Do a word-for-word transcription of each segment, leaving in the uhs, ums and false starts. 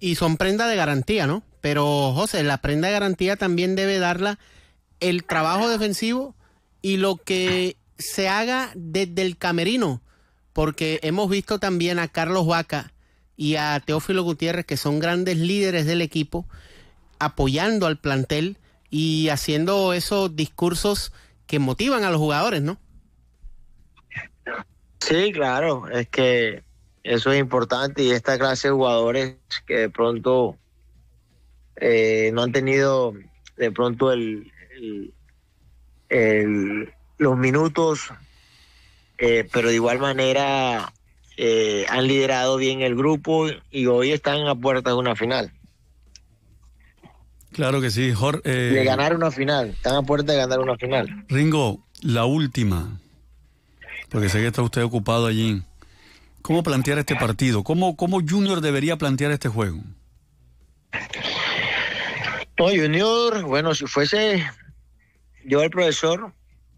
y son prenda de garantía, ¿no? Pero, José, la prenda de garantía también debe darla el trabajo defensivo y lo que se haga desde el camerino, porque hemos visto también a Carlos Vaca y a Teófilo Gutiérrez, que son grandes líderes del equipo, apoyando al plantel y haciendo esos discursos que motivan a los jugadores, ¿no? Sí, claro, es que eso es importante, y esta clase de jugadores que de pronto eh, no han tenido de pronto el, el, el, los minutos, eh, pero de igual manera eh, han liderado bien el grupo y hoy están a puerta de una final. Claro que sí, Jorge. Eh, de ganar una final, están a puerta de ganar una final. Ringo, la última, porque sé que está usted ocupado allí. ¿Cómo plantear este partido? ¿Cómo, cómo Junior debería plantear este juego? No, Junior, bueno, si fuese yo el profesor,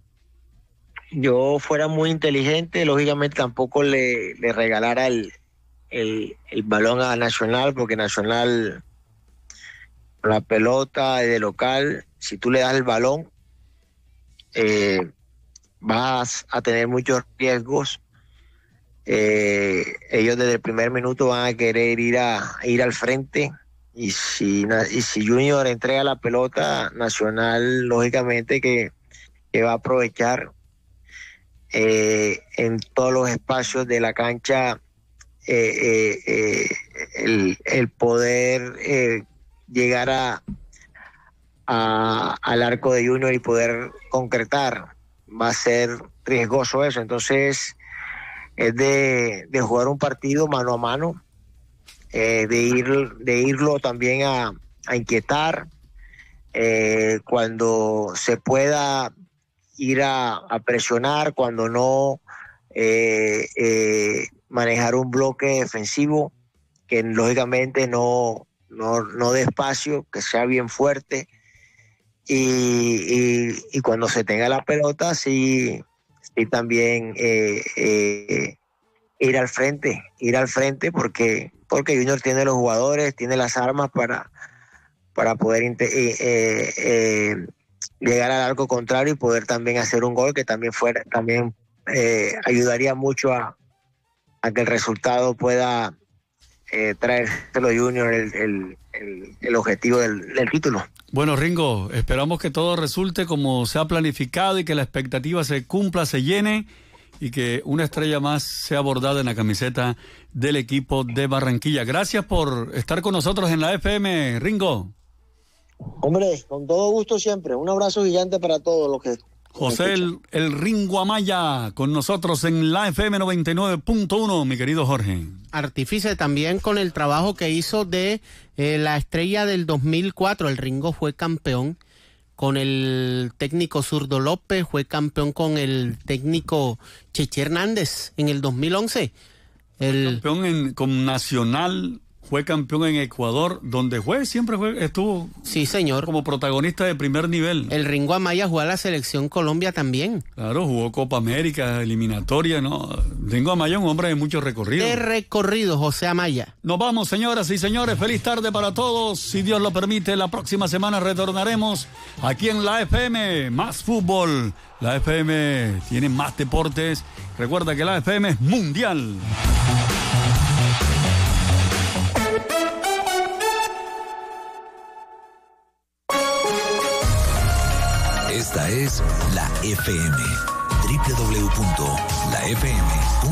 yo fuera muy inteligente, lógicamente tampoco le, le regalara el, el, el balón a Nacional, porque Nacional, la pelota de local, si tú le das el balón, eh, vas a tener muchos riesgos. Eh, ellos desde el primer minuto van a querer ir a ir al frente, y si y si Junior entrega la pelota, Nacional lógicamente que, que va a aprovechar eh, en todos los espacios de la cancha eh, eh, eh, el, el poder eh, llegar a, a al arco de Junior y poder concretar. Va a ser riesgoso eso, entonces es de, de jugar un partido mano a mano, eh, de ir de irlo también a, a inquietar, eh, cuando se pueda ir a, a presionar, cuando no eh, eh, manejar un bloque defensivo que lógicamente no, no, no dé espacio, que sea bien fuerte, y, y, y cuando se tenga la pelota sí y también eh, eh, ir al frente, ir al frente porque porque Junior tiene los jugadores, tiene las armas para, para poder eh, eh, eh, llegar al arco contrario y poder también hacer un gol que también fuera también eh, ayudaría mucho a, a que el resultado pueda eh, traérselo Junior el, el, el, el objetivo del, del título. Bueno, Ringo, esperamos que todo resulte como se ha planificado y que la expectativa se cumpla, se llene y que una estrella más sea bordada en la camiseta del equipo de Barranquilla. Gracias por estar con nosotros en la F M, Ringo. Hombre, con todo gusto siempre. Un abrazo gigante para todos los que... José el, el Ringo Amaya con nosotros en la F M noventa y nueve punto uno, mi querido Jorge. Artífice también con el trabajo que hizo de eh, la estrella del dos mil cuatro. El Ringo fue campeón con el técnico Zurdo López, fue campeón con el técnico Cheche Hernández en el dos mil once. El... Campeón en, con Nacional, fue campeón en Ecuador, donde fue, siempre fue, estuvo sí, señor, como protagonista de primer nivel. El Ringo Amaya jugó a la selección Colombia también. Claro, jugó Copa América, eliminatoria, ¿no? Ringo Amaya, un hombre de mucho recorrido. De recorrido, José Amaya. Nos vamos, señoras y señores, feliz tarde para todos. Si Dios lo permite, la próxima semana retornaremos aquí en la F M, más fútbol. La F M tiene más deportes. Recuerda que la F M es mundial. Esta es la F M, doble u doble u doble u punto la f m punto com.